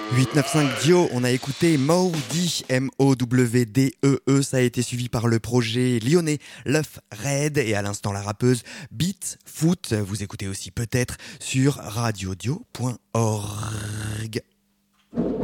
895 Dio, on a écouté Mowdee, M-O-W-D-E-E, ça a été suivi par le projet lyonnais Love Red et à l'instant la rappeuse Beat Foot. Vous écoutez aussi peut-être sur radiodio.org.